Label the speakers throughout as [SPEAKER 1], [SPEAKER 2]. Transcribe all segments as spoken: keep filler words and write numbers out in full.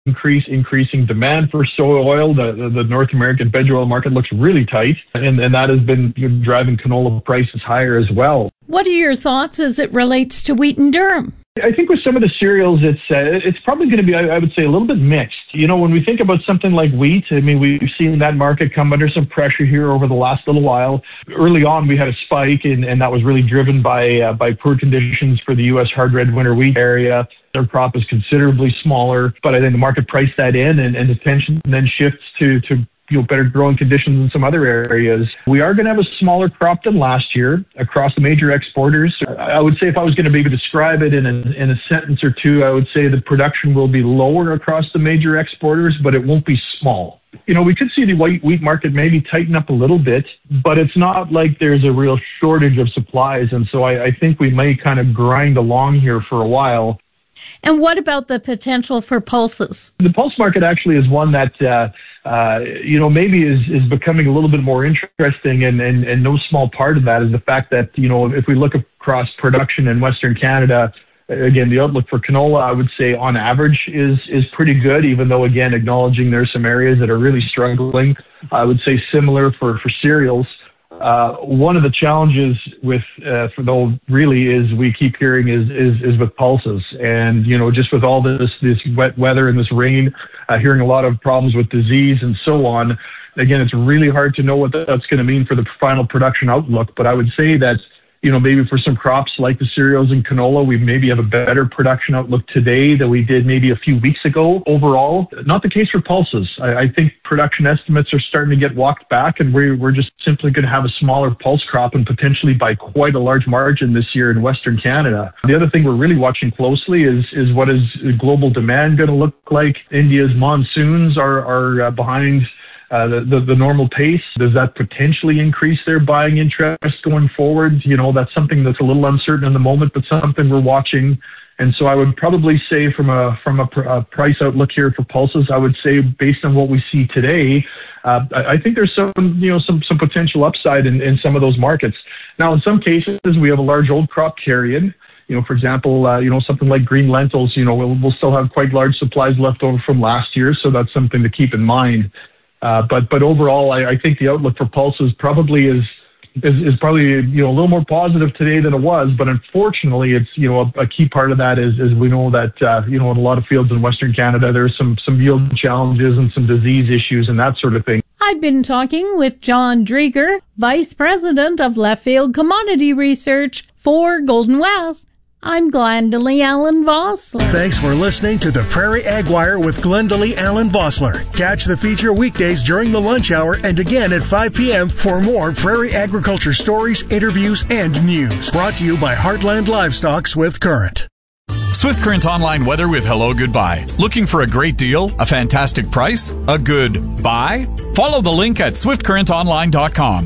[SPEAKER 1] increase, increasing demand for soy oil. The, the, the North American veg oil market looks really tight, and, and that has been driving canola prices higher as well.
[SPEAKER 2] What are your thoughts as it relates to wheat and durum?
[SPEAKER 1] I think with some of the cereals, it's uh, it's probably going to be, I, I would say, a little bit mixed. You know, when we think about something like wheat, I mean, we've seen that market come under some pressure here over the last little while. Early on, we had a spike, and, and that was really driven by uh, by poor conditions for the U S hard red winter wheat area. Their crop is considerably smaller, but I think the market priced that in, and, and attention then shifts to to you know, better growing conditions in some other areas. We are going to have a smaller crop than last year across the major exporters. I would say if I was going to maybe describe it in a, in a sentence or two, I would say the production will be lower across the major exporters, but it won't be small. You know, we could see the white wheat market maybe tighten up a little bit, but it's not like there's a real shortage of supplies. And so I, I think we may kind of grind along here for a while.
[SPEAKER 2] And what about the potential for pulses?
[SPEAKER 1] The pulse market actually is one that, uh, uh, you know, maybe is, is becoming a little bit more interesting, and, and, and no small part of that is the fact that, you know, if we look across production in Western Canada, again, the outlook for canola, I would say on average is, is pretty good, even though, again, acknowledging there's some areas that are really struggling. I would say similar for, for cereals. Uh, one of the challenges with, uh, for though really is we keep hearing is, is, is with pulses. And, you know, just with all this, this wet weather and this rain, uh, hearing a lot of problems with disease and so on. Again, it's really hard to know what that's going to mean for the final production outlook. But I would say that, you know, maybe for some crops like the cereals and canola, we maybe have a better production outlook today than we did maybe a few weeks ago overall. Not the case for pulses. I, I think production estimates are starting to get walked back, and we're, we're just simply going to have a smaller pulse crop, and potentially by quite a large margin this year in Western Canada. The other thing we're really watching closely is, is what is global demand going to look like. India's monsoons are, are uh, behind Uh, the, the, the normal pace. Does that potentially increase their buying interest going forward? You know, that's something that's a little uncertain in the moment, but something we're watching. And so I would probably say from a from a, pr- a price outlook here for pulses, I would say based on what we see today, uh, I, I think there's some, you know, some, some potential upside in, in some of those markets. Now, in some cases, we have a large old crop carry-in. You know, for example, uh, you know, something like green lentils, you know, we'll, we'll still have quite large supplies left over from last year. So that's something to keep in mind. Uh, but but overall, I, I think the outlook for pulses probably is, is is probably you know a little more positive today than it was. But unfortunately, it's you know a, a key part of that is is we know that uh, you know in a lot of fields in Western Canada there's some some yield challenges and some disease issues and that sort of thing.
[SPEAKER 2] I've been talking with John Drieger, Vice President of Left Field Commodity Research for Golden West. I'm Glendalee Allen Vossler.
[SPEAKER 3] Thanks for listening to the Prairie Ag Wire with Glendalee Allen Vossler. Catch the feature weekdays during the lunch hour and again at five p.m. for more prairie agriculture stories, interviews, and news. Brought to you by Heartland Livestock Swift Current.
[SPEAKER 4] Swift Current Online Weather with Hello Goodbye. Looking for a great deal, a fantastic price, a good buy? Follow the link at swift current online dot com.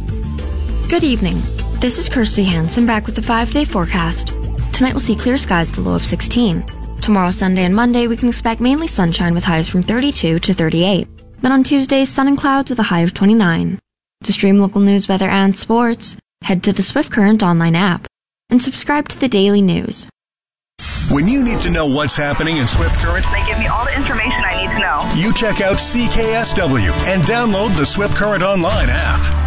[SPEAKER 5] Good evening. This is Kirsty Hansen back with the five-day forecast. Tonight we'll see clear skies with a low of sixteen. Tomorrow, Sunday, and Monday, we can expect mainly sunshine with highs from thirty-two to thirty-eight. Then on Tuesday, sun and clouds with a high of twenty-nine. To stream local news, weather, and sports, head to the Swift Current online app and subscribe to the daily news.
[SPEAKER 3] When you need to know what's happening in Swift Current,
[SPEAKER 6] they give me all the information I need to know.
[SPEAKER 3] You check out C K S W and download the Swift Current online app.